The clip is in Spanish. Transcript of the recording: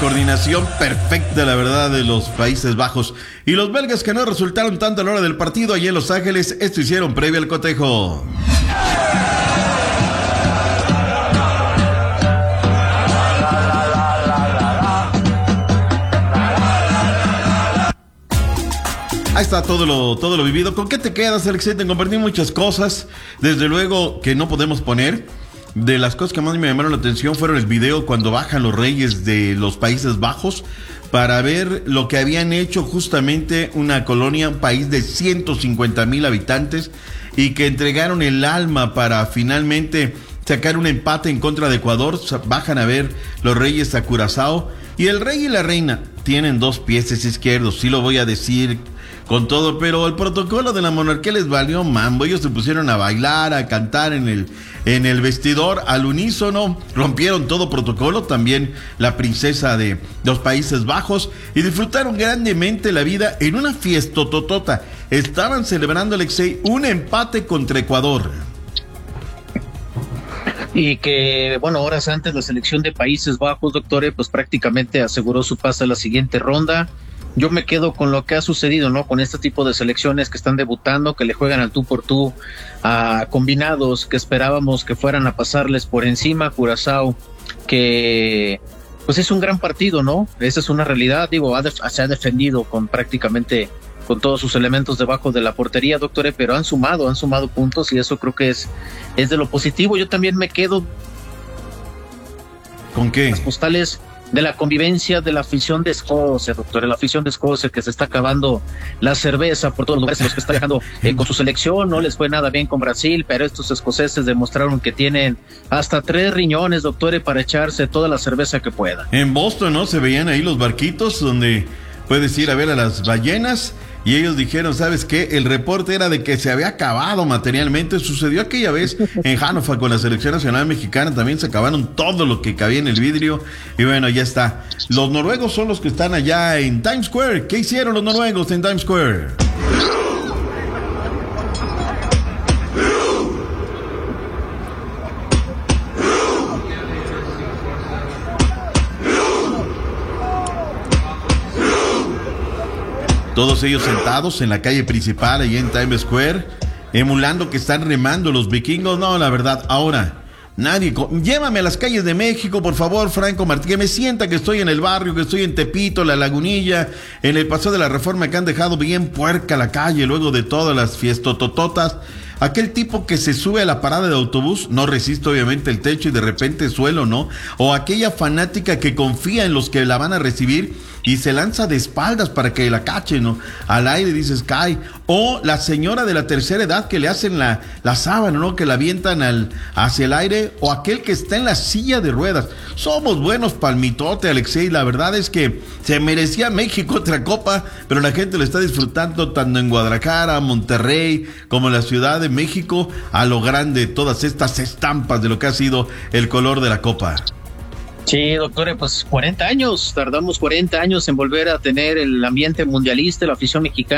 coordinación perfecta, la verdad, de los Países Bajos. Y los belgas, que no resultaron tanto a la hora del partido allí en Los Ángeles, esto hicieron previo al cotejo. Ahí está todo lo vivido. ¿Con qué te quedas, Alexei? Te compartí muchas cosas. Desde luego que no podemos poner. De las cosas que más me llamaron la atención fueron el video cuando bajan los reyes de los Países Bajos para ver lo que habían hecho justamente una colonia, un país de 150,000 habitantes, y que entregaron el alma para finalmente sacar un empate en contra de Ecuador. Bajan a ver los reyes a Curazao, y el rey y la reina tienen dos pies izquierdos, sí lo voy a decir con todo, pero el protocolo de la monarquía les valió mambo. Ellos se pusieron a bailar, a cantar en el vestidor al unísono, rompieron todo protocolo, también la princesa de los Países Bajos, y disfrutaron grandemente la vida en una fiestototota. Estaban celebrando, Alexei, un empate contra Ecuador. Y que, bueno, horas antes la selección de Países Bajos, doctor, pues prácticamente aseguró su pase a la siguiente ronda. Yo me quedo con lo que ha sucedido, ¿no? Con este tipo de selecciones que están debutando, que le juegan al tú por tú a combinados que esperábamos que fueran a pasarles por encima. Curazao, que pues es un gran partido, ¿no? Esa es una realidad, digo, se ha defendido con prácticamente con todos sus elementos debajo de la portería, doctor, pero han sumado puntos, y eso creo que es de lo positivo. Yo también me quedo ¿con qué? Las postales de la convivencia de la afición de Escocia, doctor, la afición de Escocia, que se está acabando la cerveza por todos los lugares en los que está viajando con su selección. No les fue nada bien con Brasil, pero estos escoceses demostraron que tienen hasta 3 riñones, doctor, para echarse toda la cerveza que puedan. En Boston, ¿no? Se veían ahí los barquitos donde puedes ir a ver a las ballenas, y ellos dijeron, ¿sabes qué? El reporte era de que se había acabado materialmente. Sucedió aquella vez en Hannover con la selección nacional mexicana, también se acabaron todo lo que cabía en el vidrio, y bueno, ya está. Los noruegos son los que están allá en Times Square. ¿Qué hicieron los noruegos en Times Square? Todos ellos sentados en la calle principal, allí en Times Square, emulando que están remando los vikingos. No, la verdad, ahora, nadie... Llévame a las calles de México, por favor, Franco Martí, que me sienta que estoy en el barrio, que estoy en Tepito, La Lagunilla, en el Paseo de la Reforma, que han dejado bien puerca la calle luego de todas las fiestotototas. Aquel tipo que se sube a la parada de autobús, no resiste obviamente el techo y de repente suelo, ¿no? O aquella fanática que confía en los que la van a recibir y se lanza de espaldas para que la cachen, ¿no? Al aire dices, cae. O la señora de la tercera edad que le hacen la sábana, ¿no? Que la avientan hacia el aire. O aquel que está en la silla de ruedas. Somos buenos palmitote, Alexei. La verdad es que se merecía México otra copa, pero la gente lo está disfrutando tanto en Guadalajara, Monterrey, como en la Ciudad de México, a lo grande, todas estas estampas de lo que ha sido el color de la copa. Sí, doctor, pues 40 años, tardamos 40 años en volver a tener el ambiente mundialista, la afición mexicana